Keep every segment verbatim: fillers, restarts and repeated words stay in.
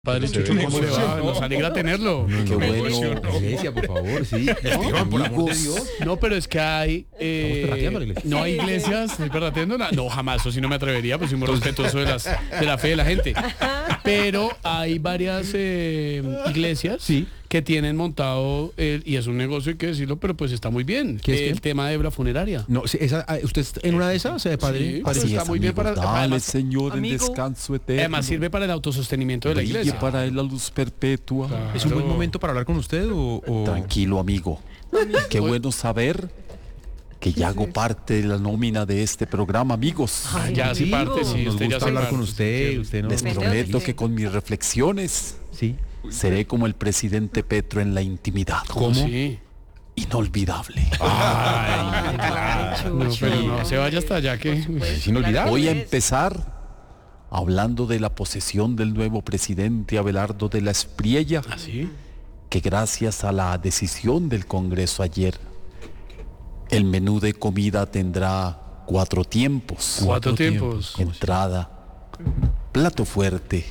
Padre Chucho, ¿cómo le va? Nos alegra tenerlo. No, Qué no, bueno. no. Iglesia, por favor, sí. Esteban, por amor de Dios. No, pero es que hay... eh, Estamos perrateando la iglesia. no hay iglesias, ¿estoy perrateando? No, no, jamás, eso sí no me atrevería, pues soy muy respetuoso de, las, de la fe de la gente. Pero hay varias eh, iglesias Sí. que tienen montado, el- y es un negocio, hay que decirlo, pero pues está muy bien, ¿Qué es el qué? tema de Ebra Funeraria. No, sí, esa, ah, ¿usted está en una de esas, eh, padre? Sí. padre? Así está muy bien para- Dale, además- Señor, en Amigo. descanso eterno. Además sirve para el autosostenimiento de la Brille iglesia. para él la luz perpetua. Claro. ¿Es un buen momento para hablar con usted o...? o- Tranquilo, amigo. Qué bueno saber que ya hago parte de la nómina de este programa, amigos. Ah, ya sí parte, sí, Nos usted ya gusta se hablar parte. con usted, usted no... Les Depende prometo de- que con mis reflexiones Sí. seré como el presidente Petro en la intimidad. ¿Cómo? Sí. Inolvidable. Ay, claro. No, pero no se vaya hasta allá que... Es inolvidable. Voy a empezar hablando de la posesión del nuevo presidente Abelardo de la Espriella, ¿Sí? que gracias a la decisión del Congreso ayer, el menú de comida tendrá cuatro tiempos. Cuatro tiempos. Entrada, plato fuerte,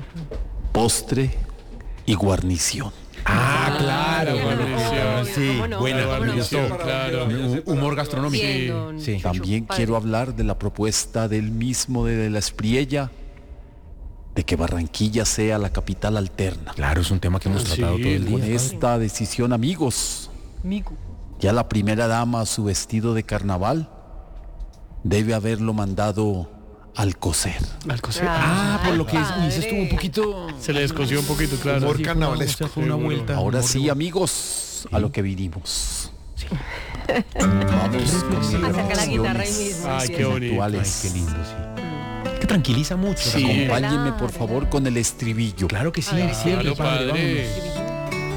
postre y guarnición. Ah, claro. Claro, bueno, guarnición. sí, ¿Cómo no? buena, ¿Cómo me no? gustó. Claro. Un humor gastronómico. Bien, don Sí. Chucho, También padre. quiero hablar de la propuesta del mismo de, de la Espriella de que Barranquilla sea la capital alterna. Claro, es un tema que hemos Ah, tratado sí, todo el Con día. esta decisión, amigos, Mico. ya la primera dama, su vestido de carnaval, debe haberlo mandado al coser. Al coser. Ah, por lo que es, Ay, Ulises estuvo un poquito... Se le descosió un poquito, claro. Humor Sí. carnavalesco. O sea, fue una Seguro. vuelta. Ahora humor sí, de- amigos, a lo que vinimos. Vamos con mis Acerca la guitarra ahí reflexiones mismo. Ay, sí. qué bonito. Ay, actuales. qué lindo, sí. Que tranquiliza mucho. Sí. ¿no? Acompáñenme, por favor, con el estribillo. Claro que sí, A ver, siempre, Claro, padre, padre. vámonos.